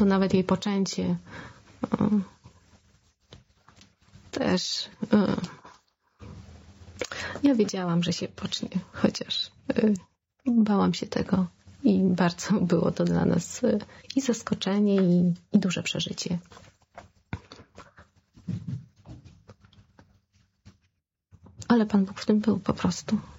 nawet jej poczęcie też ja wiedziałam, że się pocznie, chociaż bałam się tego i bardzo było to dla nas i zaskoczenie, i duże przeżycie. Ale Pan Bóg w tym był po prostu.